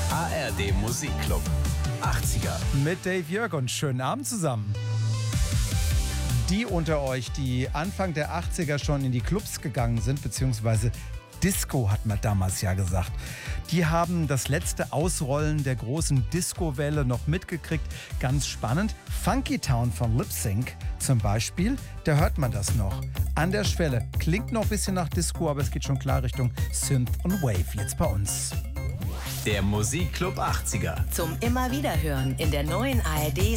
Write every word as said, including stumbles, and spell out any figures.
A R D Musikclub achtziger. Mit Dave Jörg und schönen Abend zusammen. Die unter euch, die Anfang der achtziger schon in die Clubs gegangen sind, beziehungsweise Disco hat man damals ja gesagt, die haben das letzte Ausrollen der großen Disco-Welle noch mitgekriegt. Ganz spannend. Funky Town von Lip Sync zum Beispiel, da hört man das noch. An der Schwelle. Klingt noch ein bisschen nach Disco, aber es geht schon klar Richtung Synth und Wave jetzt bei uns. Der Musikclub achtziger. Zum immer wieder hören in der neuen A R D